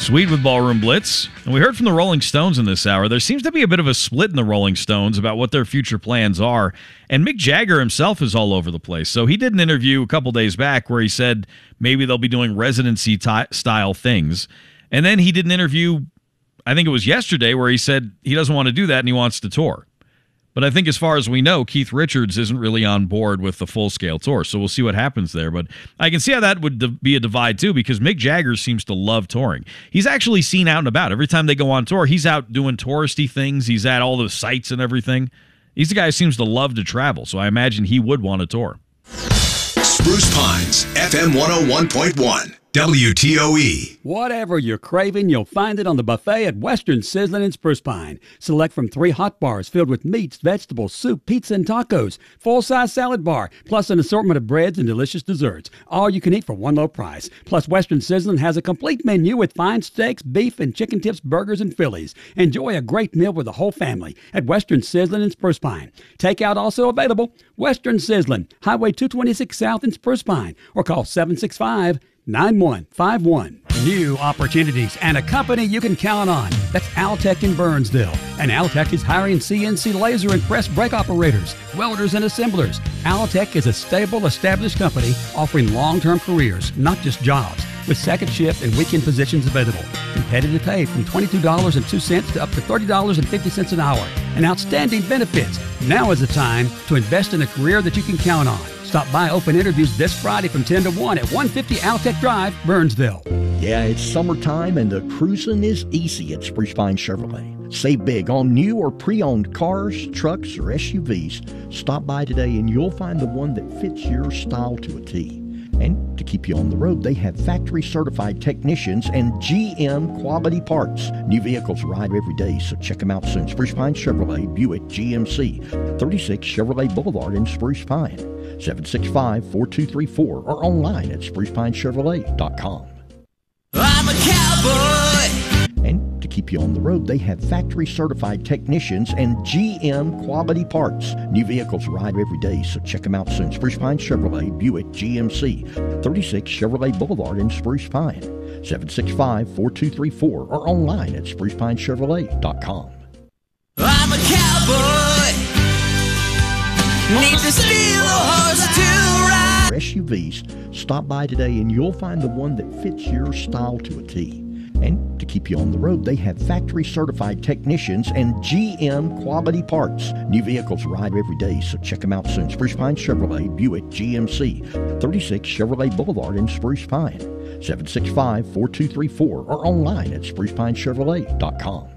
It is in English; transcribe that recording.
Sweet with Ballroom Blitz. And we heard from the Rolling Stones in this hour. There seems to be a bit of a split in the Rolling Stones about what their future plans are. And Mick Jagger himself is all over the place. So he did an interview a couple days back where he said maybe they'll be doing residency style things. And then he did an interview, I think it was yesterday, where he said he doesn't want to do that and he wants to tour. But I think as far as we know, Keith Richards isn't really on board with the full-scale tour, so we'll see what happens there. But I can see how that would be a divide, too, because Mick Jagger seems to love touring. He's actually seen out and about. Every time they go on tour, he's out doing touristy things. He's at all the sites and everything. He's the guy who seems to love to travel, so I imagine he would want to tour. Spruce Pines, FM 101.1. WTOE. Whatever you're craving, you'll find it on the buffet at Western Sizzlin' in Spruce Pine. Select from 3 hot bars filled with meats, vegetables, soup, pizza, and tacos. Full-size salad bar, plus an assortment of breads and delicious desserts. All you can eat for one low price. Plus, Western Sizzlin' has a complete menu with fine steaks, beef, and chicken tips, burgers, and Phillies. Enjoy a great meal with the whole family at Western Sizzlin' in Spruce Pine. Takeout also available. Western Sizzlin', Highway 226 South in Spruce Pine, or call 765-9151. New opportunities and a company you can count on. That's Altec in Burnsville. And Altec is hiring CNC laser and press brake operators, welders, and assemblers. Altec is a stable, established company offering long-term careers, not just jobs, with second shift and weekend positions available. Competitive pay from $22.02 to up to $30.50 an hour. And outstanding benefits. Now is the time to invest in a career that you can count on. Stop by open interviews this Friday from 10 to 1 at 150 Altec Drive, Burnsville. Yeah, it's summertime and the cruising is easy at Spruce Pine Chevrolet. Save big on new or pre-owned cars, trucks, or SUVs. Stop by today and you'll find the one that fits your style to a T. And to keep you on the road, they have factory-certified technicians and GM quality parts. New vehicles arrive every day, so check them out soon. Spruce Pine Chevrolet, Buick GMC, 36 Chevrolet Boulevard in Spruce Pine. 765-4234 or online at sprucepinechevrolet.com. I'm a cowboy. And to keep you on the road, they have factory-certified technicians and GM quality parts. New vehicles arrive every day, so check them out soon. Spruce Pine Chevrolet, Buick GMC, 36 Chevrolet Boulevard in Spruce Pine. 765-4234 or online at sprucepinechevrolet.com. I'm a cowboy. Need to steal a horse to ride. SUVs, stop by today and you'll find the one that fits your style to a T. And to keep you on the road, they have factory-certified technicians and GM quality parts. New vehicles arrive every day, so check them out soon. Spruce Pine Chevrolet, Buick GMC, 36 Chevrolet Boulevard in Spruce Pine. 765-4234 or online at sprucepinechevrolet.com.